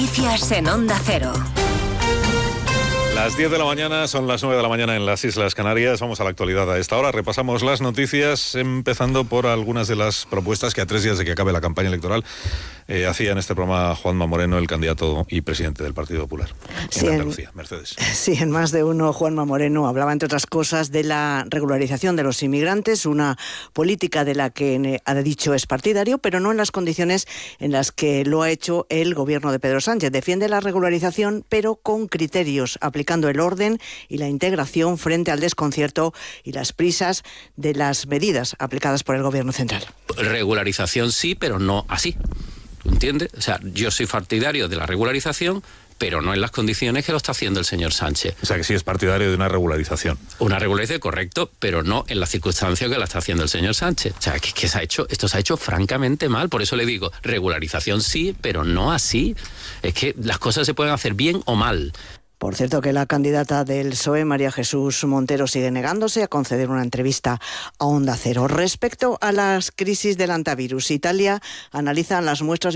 Noticias en Onda Cero. Las 10 de la mañana, son las 9 de la mañana en las Islas Canarias. Vamos a la actualidad a esta hora. Repasamos las noticias, empezando por algunas de las propuestas que a 3 días de que acabe la campaña electoral hacía en este programa Juanma Moreno, el candidato y presidente del Partido Popular en Andalucía. Mercedes. Sí, en más de uno, Juanma Moreno hablaba, entre otras cosas, de la regularización de los inmigrantes, una política de la que ha dicho es partidario, pero no en las condiciones en las que lo ha hecho el gobierno de Pedro Sánchez. Defiende la regularización, pero con criterios, aplicando el orden y la integración frente al desconcierto y las prisas de las medidas aplicadas por el gobierno central. Regularización sí, pero no así. ¿Entiendes? O sea, yo soy partidario de la regularización, pero no en las condiciones que lo está haciendo el señor Sánchez. O sea, que sí es partidario de una regularización. Una regularización, correcto, pero no en las circunstancias que la está haciendo el señor Sánchez. O sea, que esto se ha hecho francamente mal. Por eso le digo, regularización sí, pero no así. Es que las cosas se pueden hacer bien o mal. Por cierto, que la candidata del PSOE, María Jesús Montero, sigue negándose a conceder una entrevista a Onda Cero. Respecto a las crisis del hantavirus, Italia analiza las muestras